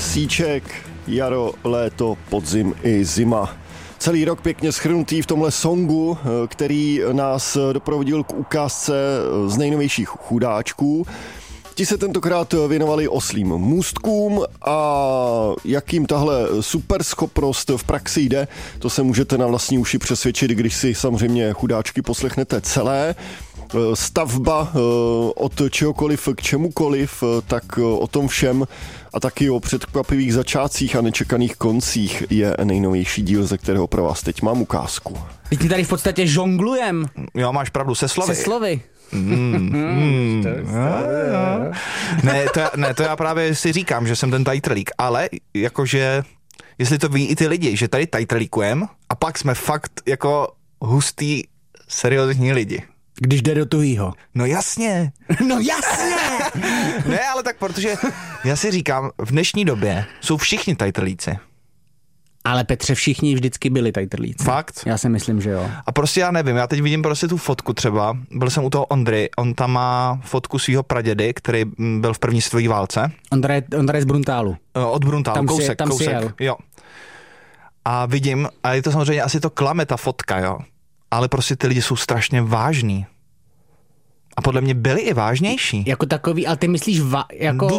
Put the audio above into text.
měsíček, jaro, léto, podzim i zima. Celý rok pěkně shrnutý v tomhle songu, který nás doprovodil k ukázce z nejnovějších chudáčků. Ti se tentokrát věnovali oslím můstkům a jakým tahle superschopnost v praxi jde, to se můžete na vlastní uši přesvědčit, když si samozřejmě chudáčky poslechnete celé. Stavba od čehokoliv k čemukoliv, tak o tom všem a taky o překvapivých začátcích a nečekaných koncích je nejnovější díl, ze kterého pro vás teď mám ukázku. Teď tady v podstatě žonglujem. Jo, máš pravdu, se slovy. Se slovy. Ne, to já právě si říkám, že jsem ten tajtrlík, ale jakože, jestli to ví i ty lidi, že tady tajtrlíkujem a pak jsme fakt jako hustý, seriózní lidi. Když jde do tuhýho. No jasně. No jasně! Ne, ale tak protože já si říkám, v dnešní době jsou všichni tajtrlíci. Ale Petře, všichni vždycky byli tajtrlíci. Fakt? Já si myslím, že jo. A prostě já nevím, já teď vidím prostě tu fotku třeba, byl jsem u toho Ondry, on tam má fotku svého pradědy, který byl v první světové válce. Ondra je z Bruntálu. Od Bruntálu, kousek. Jo. A vidím, a je to samozřejmě, asi to klame ta fotka, jo. Ale prostě ty lidi jsou strašně vážní. A podle mě byli i vážnější. Jako takový, ale ty myslíš jako